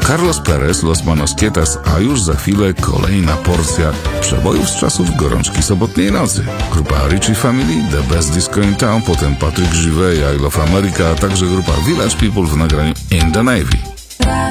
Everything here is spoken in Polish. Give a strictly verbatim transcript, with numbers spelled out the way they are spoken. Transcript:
Carlos Perez, Los Manosquetas, a już za chwilę kolejna porcja przebojów z czasów gorączki sobotniej nocy. Grupa Richie Family, The Best Disco in Town, potem Patrick Juvet, I Love America, a także grupa Village People w nagraniu In the Navy.